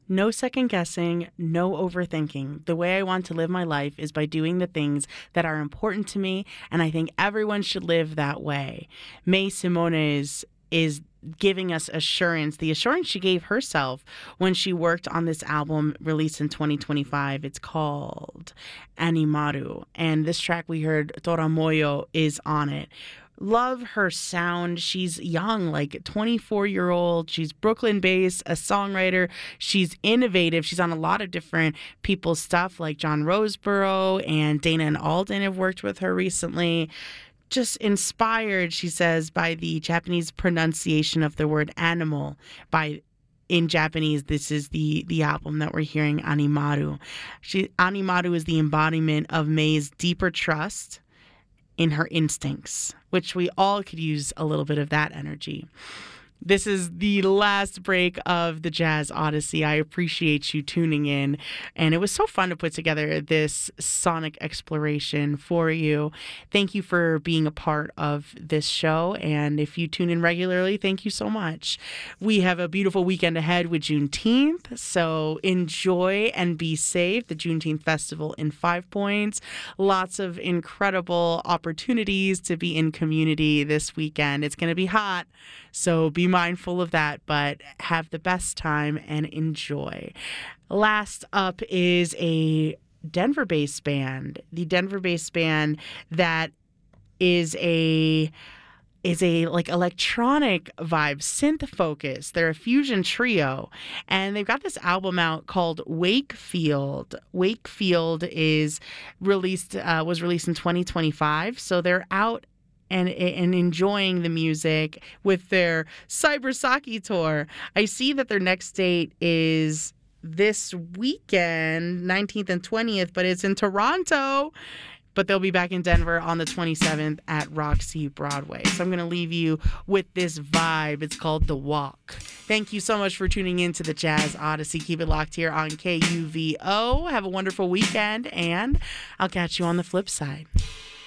No second guessing, no overthinking. The way I want to live my life is by doing the things that are important to me, and I think everyone should live that way. May Simones is giving us assurance, the assurance she gave herself when she worked on this album released in 2025. It's called Animaru, and this track we heard, Toramoyo, is on it. Love her sound. She's young, like 24-year-old. She's Brooklyn-based, a songwriter. She's innovative. She's on a lot of different people's stuff, like John Roseborough and Dana and Alden have worked with her recently. Just inspired, she says, by the Japanese pronunciation of the word animal. In Japanese, this is the album that we're hearing, Animaru. Animaru is the embodiment of May's deeper trust in her instincts, which we all could use a little bit of that energy. This is the last break of the Jazz Odyssey. I appreciate you tuning in, and it was so fun to put together this sonic exploration for you. Thank you for being a part of this show, and if you tune in regularly, thank you so much. We have a beautiful weekend ahead with Juneteenth, so enjoy and be safe. The Juneteenth Festival in 5 Points. Lots of incredible opportunities to be in community this weekend. It's going to be hot, so be mindful of that, but have the best time and enjoy. Last up is a Denver-based band. The Denver-based band that is a like electronic vibe, synth focus. They're a fusion trio, and they've got this album out called Wakefield. Wakefield was released in 2025, so they're out and enjoying the music with their Cybersaki tour. I see that their next date is this weekend, 19th and 20th, but it's in Toronto. But they'll be back in Denver on the 27th at Roxy Broadway. So I'm going to leave you with this vibe. It's called The Walk. Thank you so much for tuning in to the Jazz Odyssey. Keep it locked here on KUVO. Have a wonderful weekend, and I'll catch you on the flip side.